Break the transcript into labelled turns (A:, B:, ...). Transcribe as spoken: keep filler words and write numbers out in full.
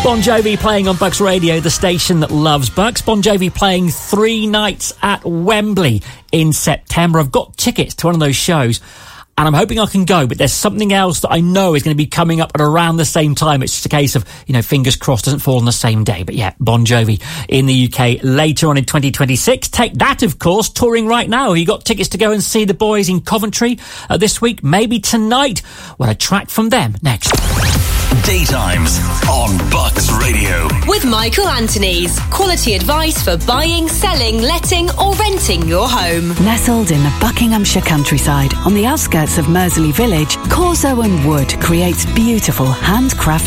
A: Bon Jovi playing on Bucks Radio, the station that loves Bucks. Bon Jovi playing three nights at Wembley in September. I've got tickets to one of those shows, and I'm hoping I can go, but there's something else that I know is going to be coming up at around the same time. It's just a case of, you know, fingers crossed doesn't fall on the same day. But yeah, Bon Jovi in the U K later on in twenty twenty-six. Take that, of course, touring right now. You got tickets to go and see the boys in Coventry uh, this week, maybe tonight. Well, a track from them next.
B: Daytimes on Bucks Radio.
C: With Michael Anthony's quality advice for buying, selling, letting or renting your home.
D: Nestled in the Buckinghamshire countryside on the outskirts of Mersley Village, Corso and Wood creates beautiful handcrafted